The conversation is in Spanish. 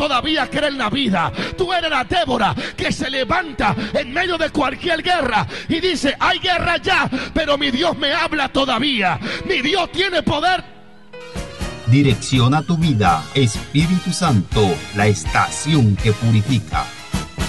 todavía cree en la vida. Tú eres la Débora que se levanta en medio de cualquier guerra y dice: hay guerra ya, pero mi Dios me habla todavía. Mi Dios tiene poder. Direcciona tu vida, Espíritu Santo, la estación que purifica.